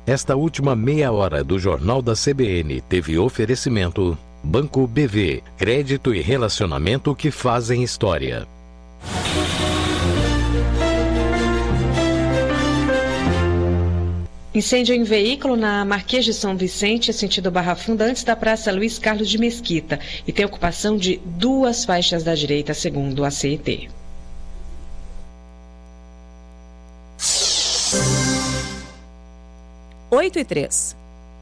Esta última meia hora do Jornal da CBN teve oferecimento Banco BV, crédito e relacionamento que fazem história. Incêndio em veículo na Marquês de São Vicente, sentido Barra Funda, antes da Praça Luiz Carlos de Mesquita, e tem ocupação de 2 faixas da direita, segundo a CET. Oito e 3.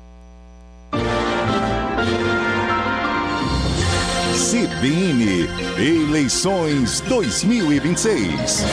CBN Eleições 2026.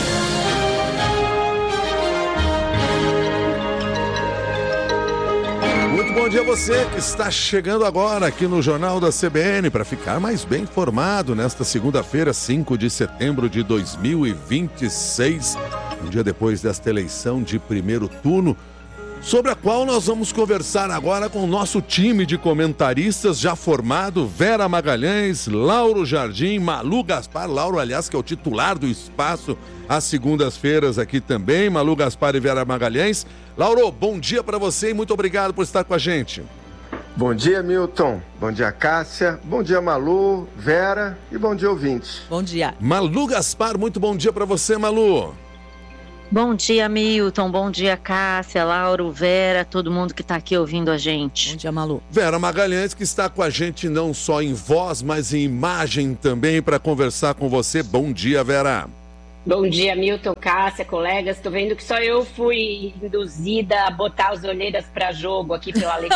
Muito bom dia a você que está chegando agora aqui no Jornal da CBN para ficar mais bem informado nesta segunda-feira, 5 de setembro de 2026, um dia depois desta eleição de primeiro turno, sobre a qual nós vamos conversar agora com o nosso time de comentaristas já formado: Vera Magalhães, Lauro Jardim, Malu Gaspar. Lauro, aliás, que é o titular do espaço às segundas-feiras aqui também, Malu Gaspar e Vera Magalhães. Lauro, bom dia para você e muito obrigado por estar com a gente. Bom dia, Milton. Bom dia, Cássia. Bom dia, Malu, Vera e bom dia, ouvintes. Bom dia. Malu Gaspar, muito bom dia para você, Malu. Bom dia, Milton. Bom dia, Cássia, Lauro, Vera, todo mundo que está aqui ouvindo a gente. Bom dia, Malu. Vera Magalhães, que está com a gente não só em voz, mas em imagem também para conversar com você. Bom dia, Vera. Bom dia, Milton, Cássia, colegas. Estou vendo que só eu fui induzida a botar as olheiras para jogo aqui pela lei.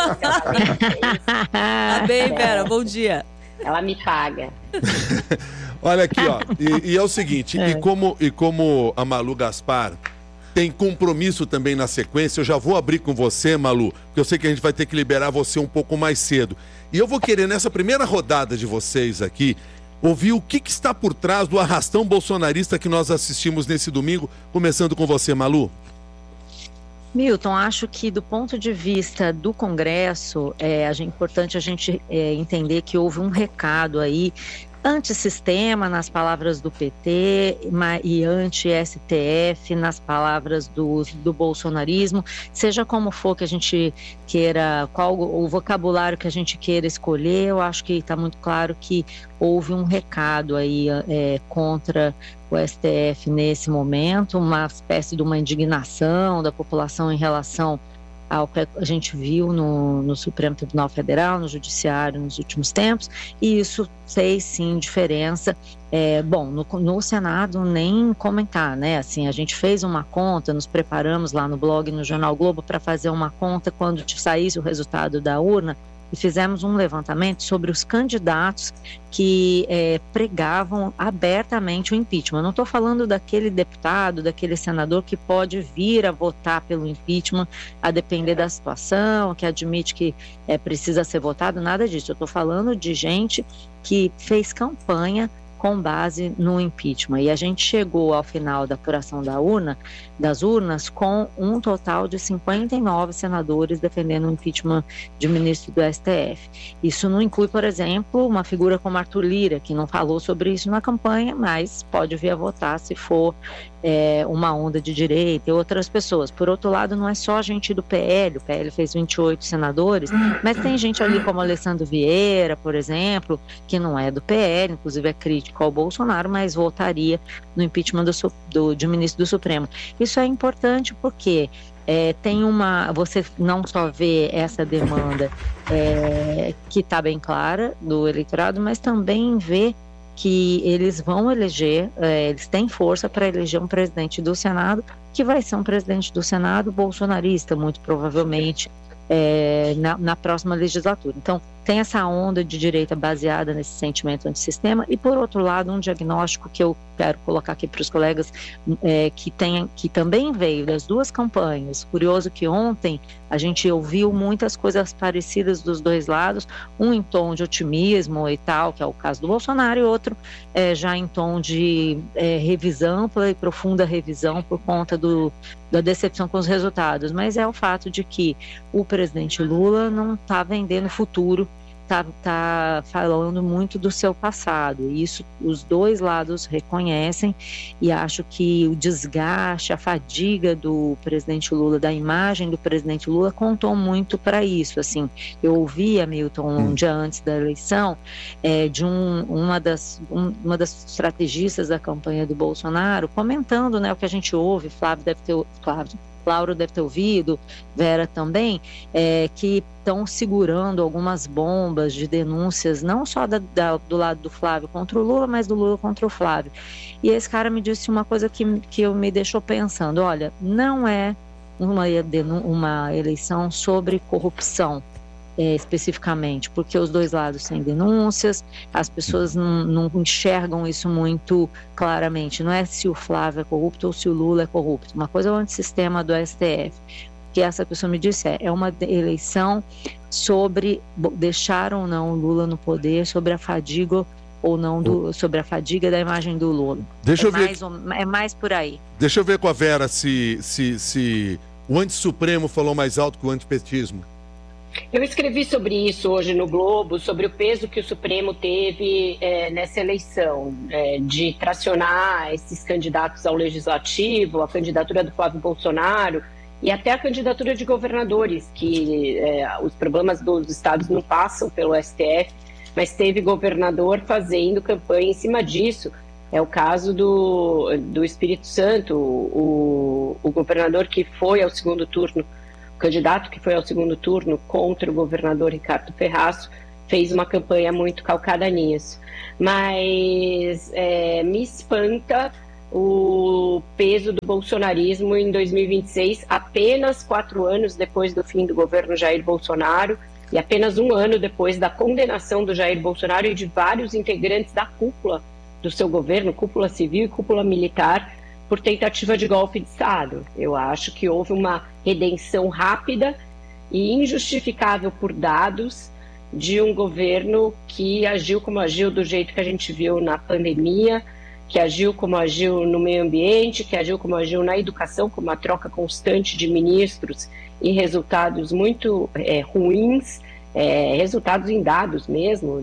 Tá bem, Vera, bom dia. Ela me paga. Olha aqui, ó, e é o seguinte, e como a Malu Gaspar tem compromisso também na sequência, eu já vou abrir com você, Malu, porque eu sei que a gente vai ter que liberar você um pouco mais cedo. E eu vou querer, nessa primeira rodada de vocês aqui, ouvir o que está por trás do arrastão bolsonarista que nós assistimos nesse domingo, começando com você, Malu. Milton, acho que do ponto de vista do Congresso, é importante a gente entender que houve um recado aí antissistema nas palavras do PT e anti-STF nas palavras do bolsonarismo, seja como for que a gente queira, qual o vocabulário que a gente queira escolher, eu acho que está muito claro que houve um recado aí contra o STF nesse momento, uma espécie de uma indignação da população em relação ao que a gente viu no Supremo Tribunal Federal, no Judiciário nos últimos tempos, e isso fez sim diferença. Bom, no Senado nem comentar, né? Assim, a gente fez uma conta, nos preparamos lá no blog, no Jornal Globo, para fazer uma conta quando saísse o resultado da urna, e fizemos um levantamento sobre os candidatos que pregavam abertamente o impeachment. Eu não estou falando daquele deputado, daquele senador que pode vir a votar pelo impeachment a depender da situação, que admite que precisa ser votado, nada disso. Eu estou falando de gente que fez campanha com base no impeachment. E a gente chegou ao final da apuração das urnas com um total de 59 senadores defendendo o impeachment de ministro do STF. Isso não inclui, por exemplo, uma figura como Arthur Lira, que não falou sobre isso na campanha, mas pode vir a votar se for uma onda de direita e outras pessoas. Por outro lado, não é só gente do PL, o PL fez 28 senadores, mas tem gente ali como Alessandro Vieira, por exemplo, que não é do PL, inclusive é crítico ao Bolsonaro, mas votaria no impeachment de ministro do Supremo. Isso é importante porque você não só vê essa demanda que está bem clara do eleitorado, mas também vê que eles vão eleger, eles têm força para eleger um presidente do Senado, que vai ser um presidente do Senado bolsonarista, muito provavelmente, na próxima legislatura. Então, tem essa onda de direita baseada nesse sentimento antissistema e, por outro lado, um diagnóstico que eu quero colocar aqui para os colegas, que também veio das duas campanhas. Curioso que ontem a gente ouviu muitas coisas parecidas dos dois lados, um em tom de otimismo e tal, que é o caso do Bolsonaro, e outro já em tom de revisão, ampla e profunda revisão por conta da decepção com os resultados. Mas é o fato de que o presidente Lula não está vendendo futuro tá falando muito do seu passado. E isso os dois lados reconhecem, e acho que o desgaste, a fadiga do presidente Lula, da imagem do presidente Lula, contou muito para isso. Assim, eu ouvia, Milton, um dia antes da eleição, de uma das estrategistas da campanha do Bolsonaro, comentando, né, o que a gente ouve, Lauro deve ter ouvido, Vera também, que estão segurando algumas bombas de denúncias, não só do lado do Flávio contra o Lula, mas do Lula contra o Flávio. E esse cara me disse uma coisa que me deixou pensando: olha, não é uma eleição sobre corrupção, especificamente, porque os dois lados têm denúncias, as pessoas não enxergam isso muito claramente. Não é se o Flávio é corrupto ou se o Lula é corrupto. Uma coisa é o antissistema do STF. O que essa pessoa me disse é uma eleição sobre deixar ou não o Lula no poder, sobre a fadiga ou não sobre a fadiga da imagem do Lula. Deixa eu ver. É mais por aí. Deixa eu ver com a Vera se o antissupremo falou mais alto que o antipetismo. Eu escrevi sobre isso hoje no Globo, sobre o peso que o Supremo teve nessa eleição, de tracionar esses candidatos ao Legislativo, a candidatura do Flávio Bolsonaro e até a candidatura de governadores, que os problemas dos estados não passam pelo STF, mas teve governador fazendo campanha em cima disso. É o caso do Espírito Santo, o governador que foi ao segundo turno, o candidato que foi ao segundo turno contra o governador Ricardo Ferraz, fez uma campanha muito calcada nisso. Mas me espanta o peso do bolsonarismo em 2026, apenas 4 anos depois do fim do governo Jair Bolsonaro e apenas 1 ano depois da condenação do Jair Bolsonaro e de vários integrantes da cúpula do seu governo, cúpula civil e cúpula militar, por tentativa de golpe de Estado. Eu acho que houve uma redenção rápida e injustificável por dados de um governo que agiu como agiu do jeito que a gente viu na pandemia, que agiu como agiu no meio ambiente, que agiu como agiu na educação, com uma troca constante de ministros e resultados muito ruins, resultados em dados mesmo,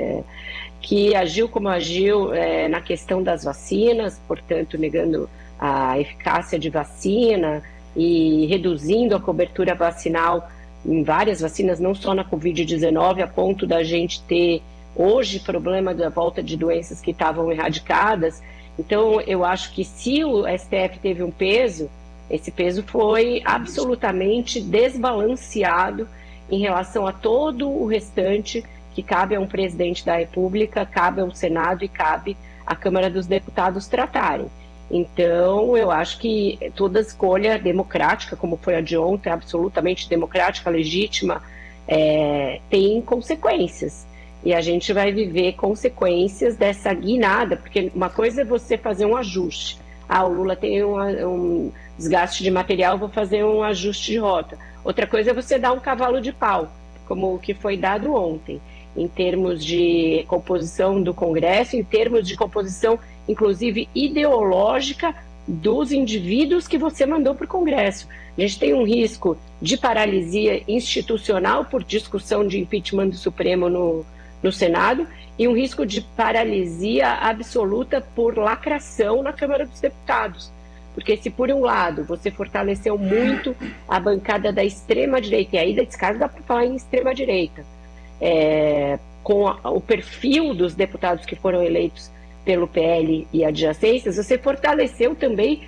que agiu como agiu na questão das vacinas, portanto, negando a eficácia de vacina e reduzindo a cobertura vacinal em várias vacinas, não só na Covid-19, a ponto da gente ter hoje problema da volta de doenças que estavam erradicadas. Então, eu acho que se o STF teve um peso, esse peso foi absolutamente desbalanceado em relação a todo o restante que cabe a um presidente da República, cabe ao Senado e cabe à Câmara dos Deputados tratarem. Então, eu acho que toda escolha democrática, como foi a de ontem, absolutamente democrática, legítima, tem consequências. E a gente vai viver consequências dessa guinada, porque uma coisa é você fazer um ajuste. O Lula tem um desgaste de material, vou fazer um ajuste de rota. Outra coisa é você dar um cavalo de pau, como o que foi dado ontem, em termos de composição do Congresso, em termos de composição, inclusive, ideológica dos indivíduos que você mandou para o Congresso. A gente tem um risco de paralisia institucional por discussão de impeachment do Supremo no Senado e um risco de paralisia absoluta por lacração na Câmara dos Deputados. Porque se, por um lado, você fortaleceu muito a bancada da extrema-direita, e aí, nesse caso, dá para falar em extrema-direita, com o perfil dos deputados que foram eleitos pelo PL e adjacências, você fortaleceu também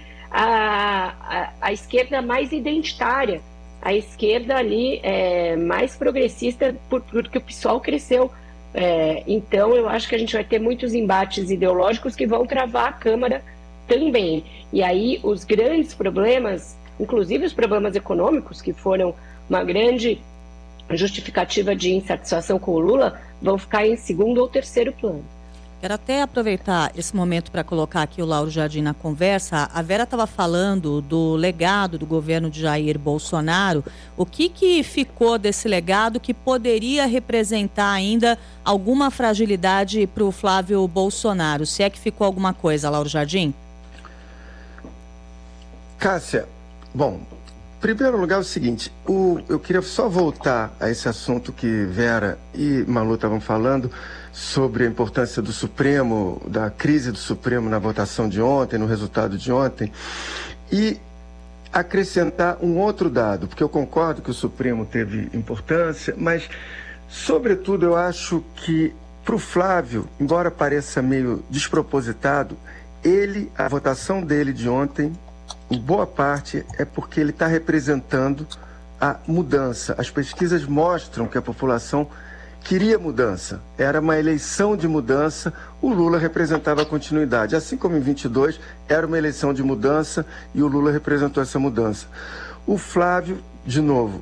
a esquerda mais identitária, a esquerda ali mais progressista, porque o PSOL cresceu. Então, eu acho que a gente vai ter muitos embates ideológicos que vão travar a Câmara também. E aí, os grandes problemas, inclusive os problemas econômicos, que foram uma grande justificativa de insatisfação com o Lula, vão ficar em segundo ou terceiro plano. Quero até aproveitar esse momento para colocar aqui o Lauro Jardim na conversa. A Vera estava falando do legado do governo de Jair Bolsonaro. O que ficou desse legado que poderia representar ainda alguma fragilidade para o Flávio Bolsonaro? Se é que ficou alguma coisa, Lauro Jardim? Cássia, bom, primeiro lugar é o seguinte, eu queria só voltar a esse assunto que Vera e Malu estavam falando sobre a importância do Supremo, da crise do Supremo na votação de ontem, no resultado de ontem, e acrescentar um outro dado, porque eu concordo que o Supremo teve importância, mas, sobretudo, eu acho que para o Flávio, embora pareça meio despropositado, a votação dele de ontem, em boa parte, é porque ele está representando a mudança. As pesquisas mostram que a população queria mudança. Era uma eleição de mudança, o Lula representava a continuidade. Assim como em 22, era uma eleição de mudança e o Lula representou essa mudança. O Flávio, de novo,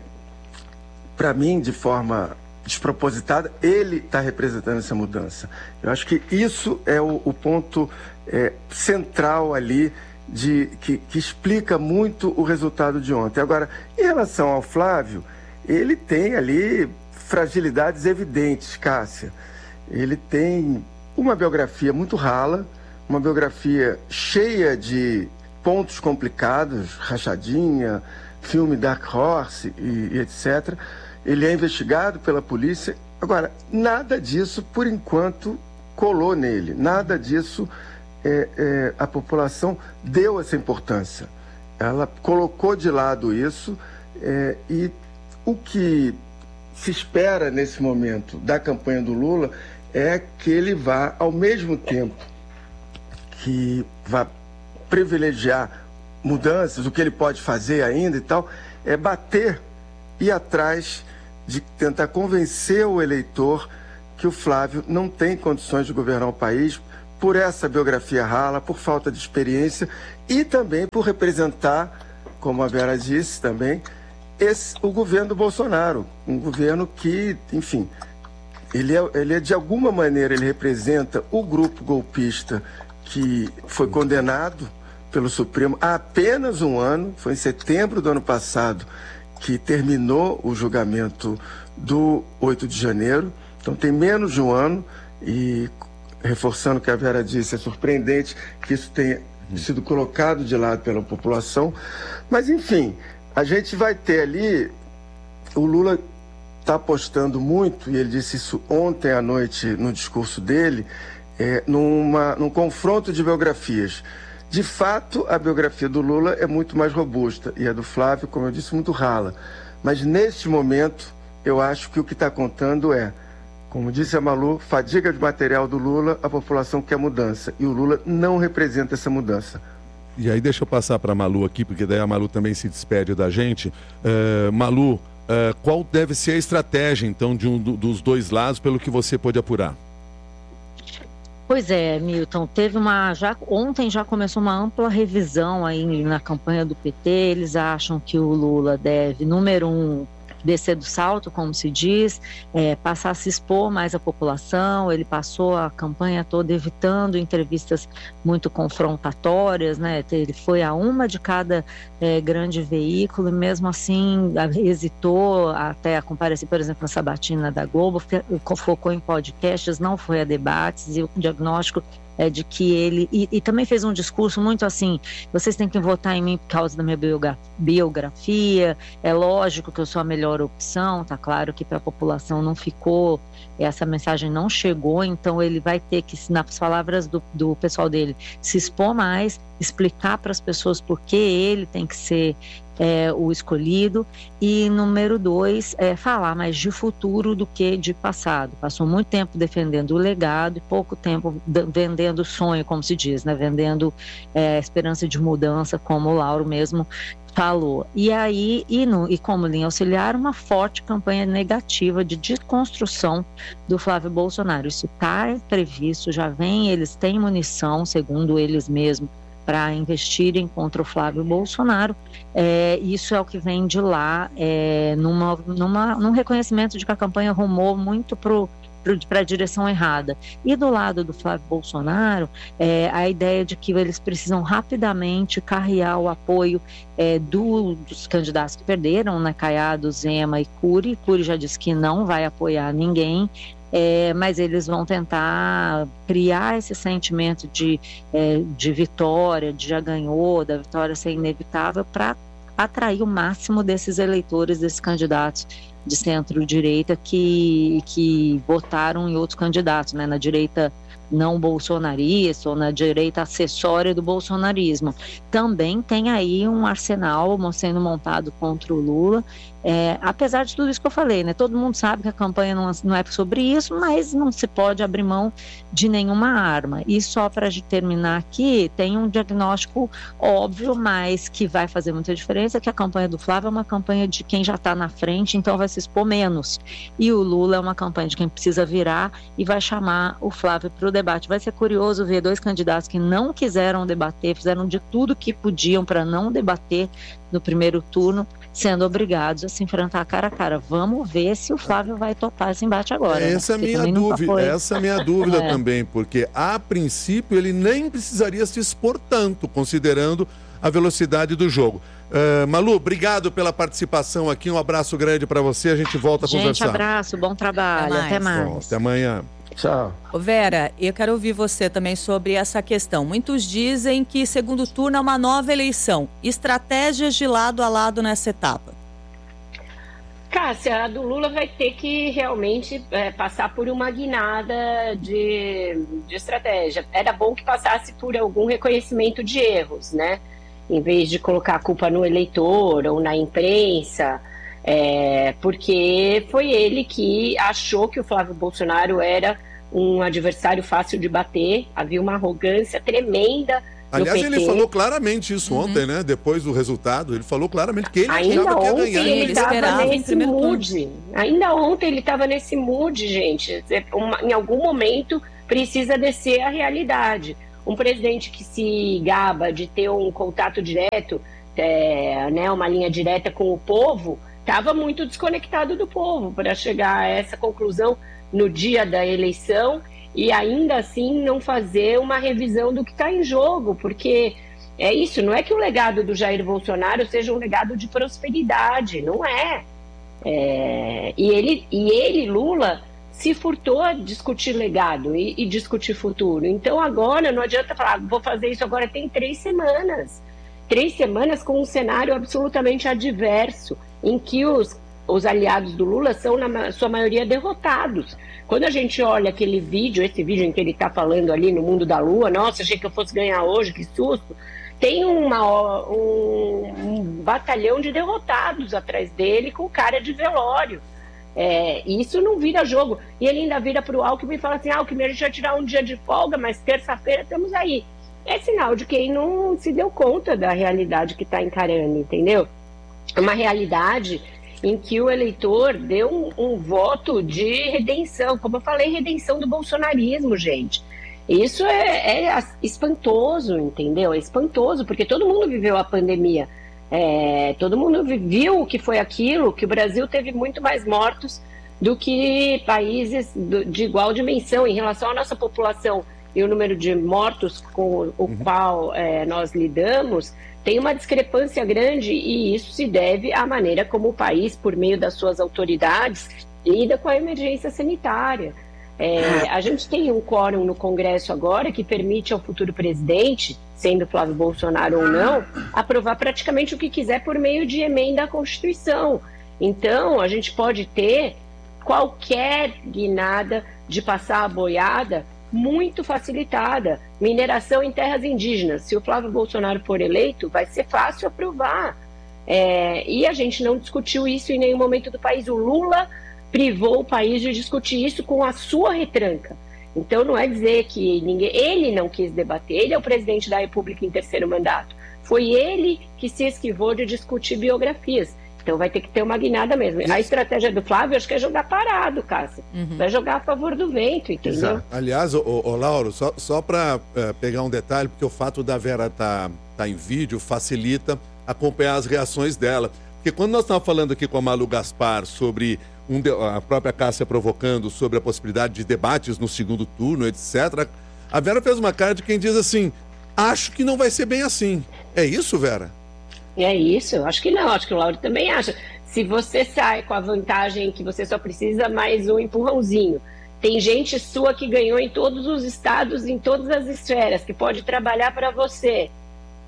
para mim, de forma despropositada, ele está representando essa mudança. Eu acho que isso é o ponto central ali, que explica muito o resultado de ontem. Agora, em relação ao Flávio, ele tem ali fragilidades evidentes, Cássia. Ele tem uma biografia muito rala, uma biografia cheia de pontos complicados, rachadinha, filme Dark Horse e etc. Ele é investigado pela polícia. Agora, nada disso, por enquanto, colou nele. Nada disso a população deu essa importância. Ela colocou de lado isso e o que se espera nesse momento da campanha do Lula é que ele vá, ao mesmo tempo que vá privilegiar mudanças, o que ele pode fazer ainda e tal, é bater e ir atrás de tentar convencer o eleitor que o Flávio não tem condições de governar o país por essa biografia rala, por falta de experiência e também por representar, como a Vera disse também, o governo do Bolsonaro, um governo que, enfim, ele é de alguma maneira, ele representa o grupo golpista que foi condenado pelo Supremo há apenas um ano, foi em setembro do ano passado que terminou o julgamento do 8 de janeiro, então tem menos de um ano e, reforçando o que a Vera disse, é surpreendente que isso tenha sido colocado de lado pela população, mas enfim, a gente vai ter ali, o Lula está apostando muito, e ele disse isso ontem à noite no discurso dele, num confronto de biografias. De fato, a biografia do Lula é muito mais robusta, e a do Flávio, como eu disse, muito rala. Mas neste momento, eu acho que o que está contando como disse a Malu, fadiga de material do Lula, a população quer mudança, e o Lula não representa essa mudança. E aí deixa eu passar para a Malu aqui, porque daí a Malu também se despede da gente. Malu, qual deve ser a estratégia, então, de dos dois lados, pelo que você pôde apurar? Pois é, Milton, ontem já começou uma ampla revisão aí na campanha do PT. Eles acham que o Lula deve, número 1, descer do salto, como se diz, passar a se expor mais à população. Ele passou a campanha toda evitando entrevistas muito confrontatórias, né? Ele foi a uma de cada grande veículo e mesmo assim hesitou até a comparecer, por exemplo, na sabatina da Globo, focou em podcasts, não foi a debates, e o diagnóstico é de que ele... E também fez um discurso muito assim, vocês têm que votar em mim por causa da minha biografia, é lógico que eu sou a melhor opção, tá claro que para a população não ficou, essa mensagem não chegou, então ele vai ter que, nas palavras do pessoal dele, se expor mais, explicar para as pessoas por que ele tem que ser o escolhido, e número 2, falar mais de futuro do que de passado. Passou muito tempo defendendo o legado e pouco tempo vendendo o sonho, como se diz, né? Vendendo esperança de mudança, como o Lauro mesmo falou. E aí, e como linha auxiliar, uma forte campanha negativa de desconstrução do Flávio Bolsonaro. Isso está previsto, eles têm munição, segundo eles mesmos, para investirem contra o Flávio Bolsonaro. Isso é o que vem de lá, num reconhecimento de que a campanha rumou muito para a direção errada. E do lado do Flávio Bolsonaro, a ideia de que eles precisam rapidamente carrear o apoio dos candidatos que perderam, né, Caiado, Zema e Cury. Cury já disse que não vai apoiar ninguém, mas eles vão tentar criar esse sentimento de vitória, de já ganhou, da vitória ser inevitável, para atrair o máximo desses eleitores, desses candidatos de centro-direita que votaram em outros candidatos, né, na direita não bolsonarista ou na direita acessória do bolsonarismo. Também tem aí um arsenal sendo montado contra o Lula, apesar de tudo isso que eu falei, né? Todo mundo sabe que a campanha não é sobre isso, mas não se pode abrir mão de nenhuma arma. E só para terminar aqui, tem um diagnóstico óbvio, mas que vai fazer muita diferença, que a campanha do Flávio é uma campanha de quem já está na frente, então vai se expor menos. E o Lula é uma campanha de quem precisa virar e vai chamar o Flávio para o debate. Vai ser curioso ver dois candidatos que não quiseram debater, fizeram de tudo que podiam para não debater no primeiro turno, sendo obrigados a se enfrentar cara a cara. Vamos ver se o Flávio vai topar esse embate agora. Essa é a minha dúvida também, porque a princípio ele nem precisaria se expor tanto, considerando a velocidade do jogo. Malu, obrigado pela participação aqui, um abraço grande para você, a gente volta a conversar. Abraço, bom trabalho, até mais. Bom, até amanhã. Tchau. Vera, eu quero ouvir você também sobre essa questão. Muitos dizem que segundo turno é uma nova eleição. Estratégias de lado a lado nessa etapa. Cássia, a do Lula vai ter que realmente passar por uma guinada de estratégia. Era bom que passasse por algum reconhecimento de erros, né? Em vez de colocar a culpa no eleitor ou na imprensa, porque foi ele que achou que o Flávio Bolsonaro era um adversário fácil de bater. Havia uma arrogância tremenda. Aliás, ele falou claramente isso ontem, né? Depois do resultado, ele falou claramente que ele achava que ia ganhar. Ele estava nesse mood. Ainda ontem ele estava nesse mood, gente. Em algum momento precisa descer a realidade. Um presidente que se gaba de ter um contato direto, né, uma linha direta com o povo, estava muito desconectado do povo para chegar a essa conclusão no dia da eleição e ainda assim não fazer uma revisão do que está em jogo, porque é isso, não é que o legado do Jair Bolsonaro seja um legado de prosperidade, não é. E ele, Lula, se furtou a discutir legado e discutir futuro. Então agora não adianta falar, vou fazer isso agora, tem 3 semanas. 3 semanas com um cenário absolutamente adverso, em que os aliados do Lula são, na sua maioria, derrotados. Quando a gente olha aquele vídeo, esse vídeo em que ele está falando ali no mundo da lua, nossa, achei que eu fosse ganhar hoje, que susto, tem um batalhão de derrotados atrás dele com cara de velório. Isso não vira jogo. E ele ainda vira para o Alckmin e fala assim, Alckmin, a gente vai tirar um dia de folga, mas terça-feira estamos aí. É sinal de quem não se deu conta da realidade que está encarando, entendeu? É uma realidade em que o eleitor deu um voto de redenção, como eu falei, redenção do bolsonarismo, gente. Isso é espantoso, entendeu? É espantoso, porque todo mundo viveu a pandemia, todo mundo viu o que foi aquilo, que o Brasil teve muito mais mortos do que países de igual dimensão em relação à nossa população e o número de mortos com o qual nós lidamos. Tem uma discrepância grande e isso se deve à maneira como o país, por meio das suas autoridades, lida com a emergência sanitária. A gente tem um quórum no Congresso agora que permite ao futuro presidente, sendo Flávio Bolsonaro ou não, aprovar praticamente o que quiser por meio de emenda à Constituição. Então, a gente pode ter qualquer guinada de passar a boiada muito facilitada. Mineração em terras indígenas. Se o Flávio Bolsonaro for eleito, vai ser fácil aprovar. E a gente não discutiu isso em nenhum momento do país. O Lula privou o país de discutir isso com a sua retranca. Então não é dizer que ele não quis debater, ele é o presidente da República em 3º mandato. Foi ele que se esquivou de discutir biografias. Então vai ter que ter uma guinada mesmo. A estratégia do Flávio, acho que é jogar parado, Cássia. Vai jogar a favor do vento, entendeu? Exato. Aliás, Lauro, só para pegar um detalhe, porque o fato da Vera tá em vídeo facilita acompanhar as reações dela. Porque quando nós estávamos falando aqui com a Malu Gaspar sobre a própria Cássia provocando sobre a possibilidade de debates no segundo turno, etc., a Vera fez uma cara de quem diz assim, acho que não vai ser bem assim. É isso, Vera? É isso, acho que não, acho que o Lauro também acha. Se você sai com a vantagem que você só precisa mais um empurrãozinho, tem gente sua que ganhou em todos os estados, em todas as esferas, que pode trabalhar para você.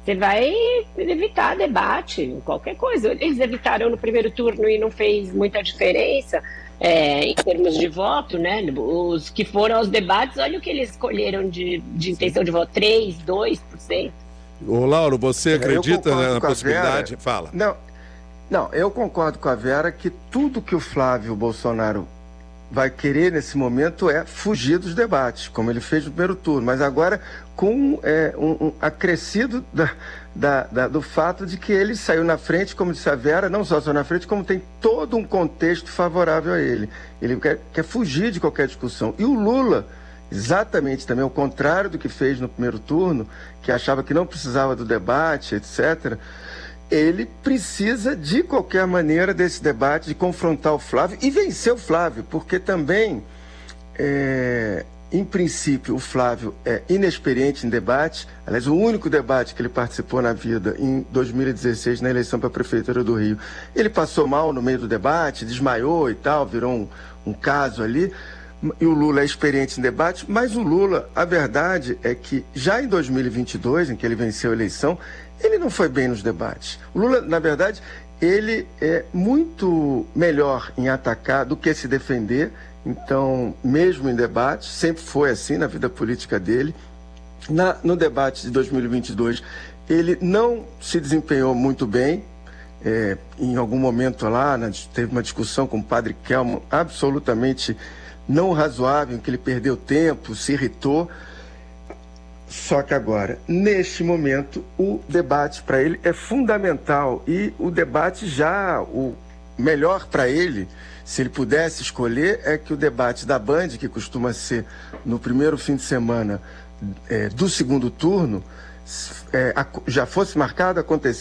você vai evitar debate, qualquer coisa. Eles evitaram no primeiro turno e não fez muita diferença em termos de voto, né? Os que foram aos debates, olha o que eles escolheram de intenção de voto, 3%, 2%. Ô, Lauro, você acredita na possibilidade? Fala. Não, eu concordo com a Vera que tudo que o Flávio Bolsonaro vai querer nesse momento é fugir dos debates, como ele fez no primeiro turno, mas agora com um acrescido do fato de que ele saiu na frente, como disse a Vera, não só saiu na frente, como tem todo um contexto favorável a ele. Ele quer fugir de qualquer discussão. E o Lula, exatamente também ao contrário do que fez no primeiro turno, que achava que não precisava do debate, etc., ele precisa, de qualquer maneira, desse debate, de confrontar o Flávio e vencer o Flávio, porque também, em princípio, o Flávio é inexperiente em debate. Aliás, o único debate que ele participou na vida, em 2016, na eleição para a Prefeitura do Rio, ele passou mal no meio do debate, desmaiou e tal, virou um caso ali. E o Lula é experiente em debate, mas o Lula, a verdade é que já em 2022, em que ele venceu a eleição, ele não foi bem nos debates. O Lula, na verdade, ele é muito melhor em atacar do que se defender. Então, mesmo em debate, sempre foi assim na vida política dele. No debate de 2022, ele não se desempenhou muito bem. Em algum momento lá, teve uma discussão com o padre Kelmo absolutamente não razoável, em que ele perdeu tempo, se irritou. Só que agora, neste momento, o debate para ele é fundamental. E o debate o melhor para ele, se ele pudesse escolher, é que o debate da Band, que costuma ser no primeiro fim de semana do segundo turno, já fosse marcado, acontecesse